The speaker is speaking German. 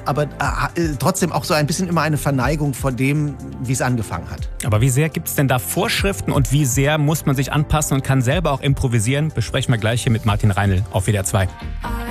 aber trotzdem auch so ein bisschen immer eine Verneigung vor dem, wie es angefangen hat. Aber wie sehr gibt es denn da Vorschriften und wie sehr muss man sich anpassen und kann selber auch improvisieren? Besprechen wir gleich hier mit Martin Reinl auf WDR 2.